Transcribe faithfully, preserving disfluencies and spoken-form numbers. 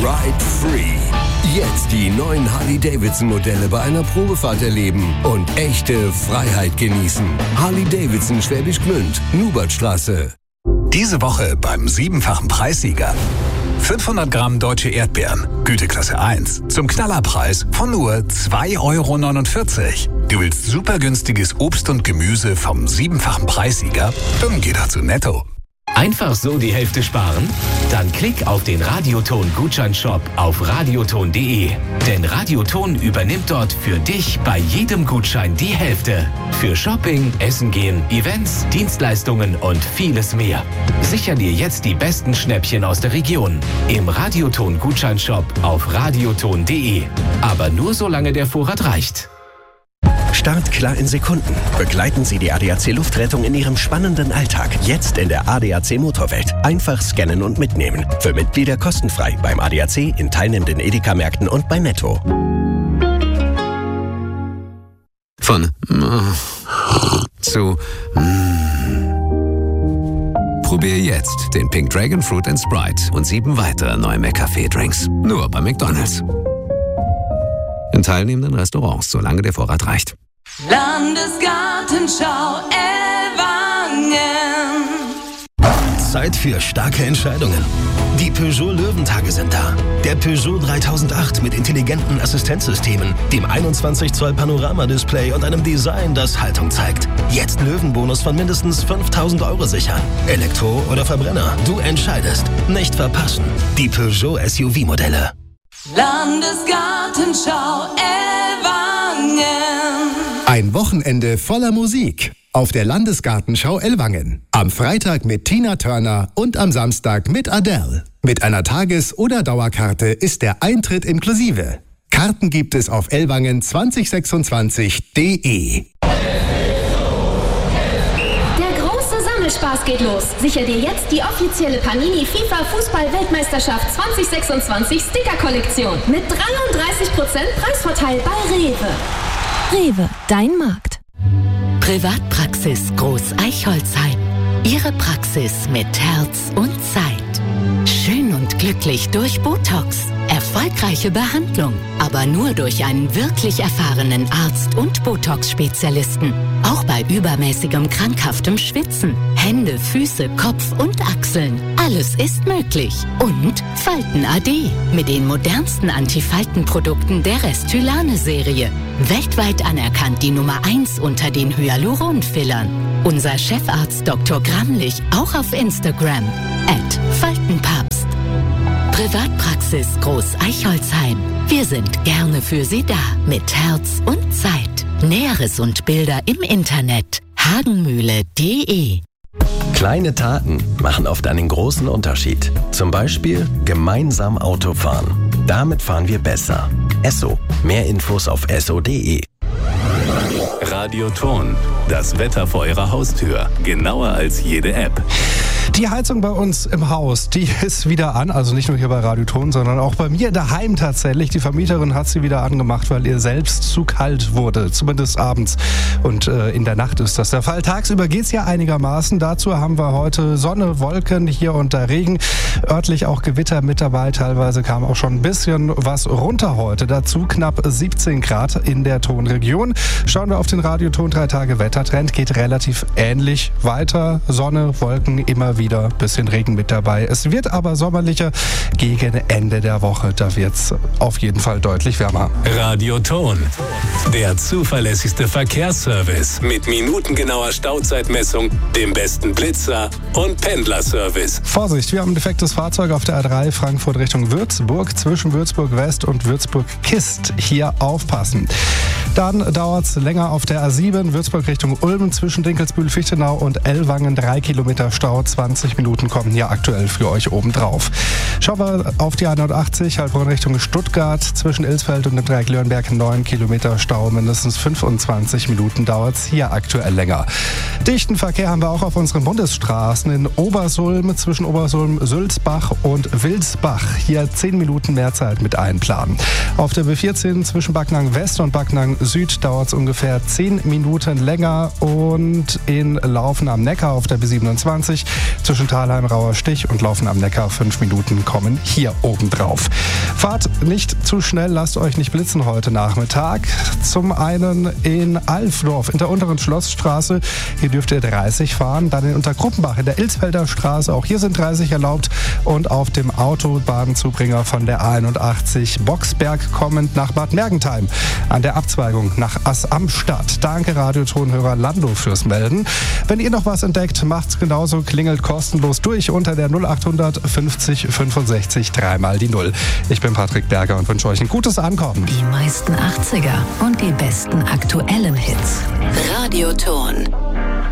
Ride Free. Jetzt die neuen Harley-Davidson-Modelle bei einer Probefahrt erleben und echte Freiheit genießen. Harley-Davidson Schwäbisch Gmünd, Nubertstraße. Diese Woche beim siebenfachen Preissieger. fünfhundert Gramm deutsche Erdbeeren, Güteklasse eins, zum Knallerpreis von nur zwei Euro neunundvierzig. Du willst super günstiges Obst und Gemüse vom siebenfachen Preissieger? Dann geh doch zu Netto. Einfach so die Hälfte sparen? Dann klick auf den Radioton-Gutscheinshop auf radioton punkt de. Denn Radioton übernimmt dort für dich bei jedem Gutschein die Hälfte. Für Shopping, Essen gehen, Events, Dienstleistungen und vieles mehr. Sicher dir jetzt die besten Schnäppchen aus der Region. Im Radioton-Gutscheinshop auf radioton punkt de. Aber nur solange der Vorrat reicht. Start klar in Sekunden. Begleiten Sie die A D A C Luftrettung in Ihrem spannenden Alltag. Jetzt in der A D A C Motorwelt. Einfach scannen und mitnehmen. Für Mitglieder kostenfrei beim A D A C, in teilnehmenden Edeka-Märkten und bei Netto. Von zu Probier jetzt den Pink Dragon Fruit and Sprite und sieben weitere neue McCafé-Drinks. Nur bei McDonald's. In teilnehmenden Restaurants, solange der Vorrat reicht. Landesgartenschau Ellwangen. Zeit für starke Entscheidungen. Die Peugeot Löwentage sind da. Der Peugeot dreitausendacht mit intelligenten Assistenzsystemen, dem einundzwanzig Zoll Panorama-Display und einem Design, das Haltung zeigt. Jetzt Löwenbonus von mindestens fünftausend Euro sichern. Elektro oder Verbrenner, du entscheidest. Nicht verpassen. Die Peugeot S U V-Modelle. Landesgartenschau Ellwangen. Ein Wochenende voller Musik auf der Landesgartenschau Ellwangen. Am Freitag mit Tina Turner und am Samstag mit Adele. Mit einer Tages- oder Dauerkarte ist der Eintritt inklusive. Karten gibt es auf ellwangen zwanzig sechsundzwanzig punkt de. Spaß geht los. Sicher dir jetzt die offizielle Panini FIFA Fußball-Weltmeisterschaft zwanzig sechsundzwanzig Sticker-Kollektion mit dreiunddreißig Prozent Preisvorteil bei Rewe. Rewe, dein Markt. Privatpraxis Groß Eichholzheim. Ihre Praxis mit Herz und Zeit. Schön und glücklich durch Botox. Erfolgreiche Behandlung, aber nur durch einen wirklich erfahrenen Arzt und Botox-Spezialisten. Auch bei übermäßigem krankhaftem Schwitzen. Hände, Füße, Kopf und Achseln. Alles ist möglich. Und Falten A D mit den modernsten Antifaltenprodukten der Restylane-Serie. Weltweit anerkannt die Nummer eins unter den Hyaluron-Fillern. Unser Chefarzt Doktor Gramlich auch auf Instagram. at Faltenpapst. Privatpraxis Groß Eichholzheim. Wir sind gerne für Sie da mit Herz und Zeit. Näheres und Bilder im Internet hagenmühle punkt de. Kleine Taten machen oft einen großen Unterschied. Zum Beispiel gemeinsam Auto fahren. Damit fahren wir besser. Esso. Mehr Infos auf esso punkt de. Radioton. Das Wetter vor Ihrer Haustür. Genauer als jede App. Die Heizung bei uns im Haus, die ist wieder an. Also nicht nur hier bei Radioton, sondern auch bei mir daheim tatsächlich. Die Vermieterin hat sie wieder angemacht, weil ihr selbst zu kalt wurde. Zumindest abends. Und äh, in der Nacht ist das der Fall. Tagsüber geht es ja einigermaßen. Dazu haben wir heute Sonne, Wolken, hier und da Regen. Örtlich auch Gewitter mit dabei. Teilweise kam auch schon ein bisschen was runter heute. Dazu knapp siebzehn Grad in der Tonregion. Schauen wir auf den Radioton drei Tage Wettertrend. Geht relativ ähnlich weiter. Sonne, Wolken, immer wieder ein bisschen Regen mit dabei. Es wird aber sommerlicher gegen Ende der Woche. Da wird es auf jeden Fall deutlich wärmer. Radioton. Der zuverlässigste Verkehrsservice mit minutengenauer Stauzeitmessung, dem besten Blitzer und Pendlerservice. Vorsicht, wir haben ein defektes Fahrzeug auf der A drei Frankfurt Richtung Würzburg, zwischen Würzburg West und Würzburg Kist. Hier aufpassen. Dann dauert es länger auf der A sieben, Würzburg Richtung Ulm, zwischen Dinkelsbühl, Fichtenau und Ellwangen. Drei Kilometer Stau, zwanzig Minuten kommen hier aktuell für euch oben drauf. Schauen wir auf die A neunundachtzig, Heilbronn Richtung Stuttgart, zwischen Ilsfeld und dem Dreieck Löwenberg. neun Kilometer Stau, mindestens fünfundzwanzig Minuten dauert es hier aktuell länger. Dichten Verkehr haben wir auch auf unseren Bundesstraßen in Obersulm, zwischen Obersulm, Sülzbach und Wilsbach. Hier zehn Minuten mehr Zeit mit einplanen. Auf der B vierzehn zwischen Backnang West und Backnang Süd dauert es ungefähr zehn Minuten länger und in Laufen am Neckar auf der B siebenundzwanzig zwischen Thalheim, Rauer Stich und Laufen am Neckar fünf Minuten kommen hier oben drauf. Fahrt nicht zu schnell, lasst euch nicht blitzen heute Nachmittag. Zum einen in Alfdorf in der unteren Schlossstraße, hier dürft ihr dreißig fahren. Dann in Untergruppenbach in der Ilsfelder Straße, auch hier sind dreißig erlaubt. Und auf dem Autobahnzubringer von der A einundachtzig Boxberg kommend nach Bad Mergentheim an der Abzweigung nach Ass-am-Stadt. Danke Radiotonhörer Lando fürs Melden. Wenn ihr noch was entdeckt, macht's genauso, klingelt kostenlos durch unter der null acht hundert fünfzig fünfundsechzig dreimal die Null. Ich bin Patrick Berger und wünsche euch ein gutes Ankommen. Die meisten achtziger und die besten aktuellen Hits. Radioton.